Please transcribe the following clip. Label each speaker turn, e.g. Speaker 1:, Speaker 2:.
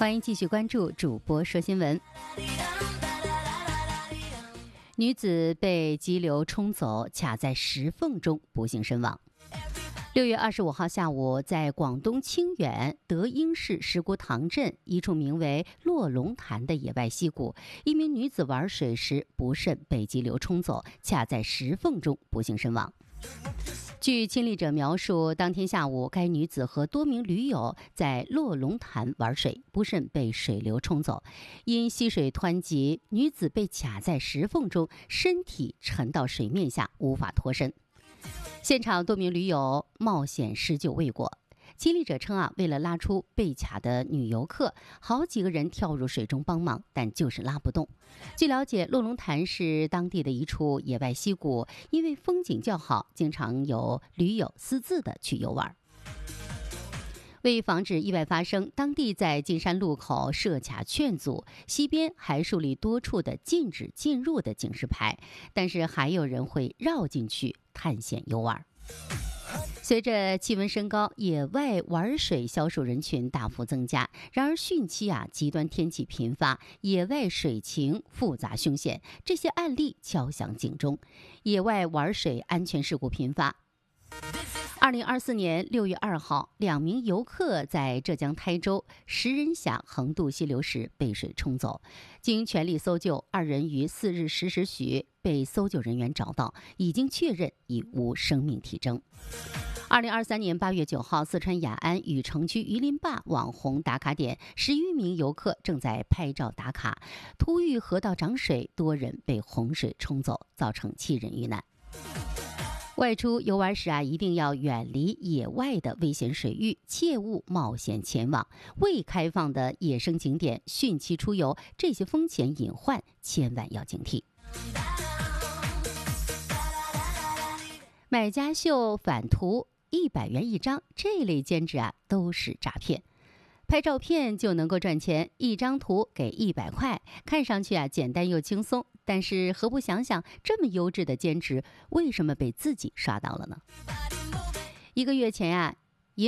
Speaker 1: 欢迎继续关注主播说新闻。女子被激流冲走，卡在石缝中不幸身亡。6月25号下午，在广东清远德英市石鼓塘镇一处名为落龙潭的野外溪谷，一名女子玩水时不慎被激流冲走，卡在石缝中不幸身亡。据亲历者描述，当天下午，该女子和多名驴友在落龙潭玩水，不慎被水流冲走。因溪水湍急，女子被卡在石缝中，身体沉到水面下，无法脱身。现场多名驴友冒险施救未果。亲历者称为了拉出被卡的女游客，好几个人跳入水中帮忙，但就是拉不动。据了解，落龙潭是当地的一处野外溪谷，因为风景较好，经常有驴友私自的去游玩。为防止意外发生，当地在进山路口设卡劝阻，溪边还树立多处的禁止进入的警示牌，但是还有人会绕进去探险游玩。随着气温升高，野外玩水消暑人群大幅增加。然而汛期极端天气频发，野外水情复杂凶险，这些案例敲响警钟。野外玩水安全事故频发。2024年6月2号，2名游客在浙江台州石人峡横渡溪流时被水冲走，经全力搜救，2人于4日10时许被搜救人员找到，已经确认已无生命体征。2023年8月9号，四川雅安禹城区榆林坝网红打卡点，10余名游客正在拍照打卡，突遇河道涨水，多人被洪水冲走，造成7人遇难。外出游玩时一定要远离野外的危险水域，切勿冒险前往未开放的野生景点。汛期出游，这些风险隐患千万要警惕。买家秀返图100元一张，这类兼职都是诈骗。拍照片就能够赚钱，一张图给100块，看上去简单又轻松。但是何不想想，这么优质的兼职，为什么被自己刷到了呢？1个月前